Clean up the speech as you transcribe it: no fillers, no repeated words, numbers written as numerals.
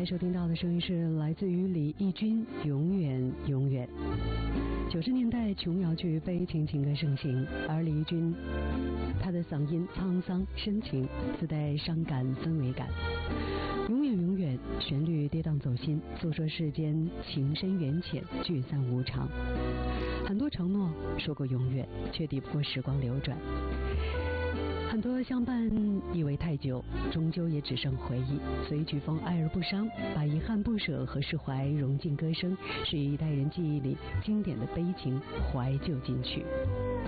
收听到的声音是来自于李翊君，永远永远。90年代琼瑶剧悲情情歌盛行，而李翊君他的嗓音沧桑深情，自带伤感氛围感。永远永远，旋律跌宕走心，诉说世间情深缘浅，聚散无常。很多承诺说过永远，却抵不过时光流转。很多相伴以为太久，终究也只剩回忆。随曲风爱而不伤，把遗憾不舍和释怀融进歌声，是一代人记忆里经典的悲情怀旧金曲。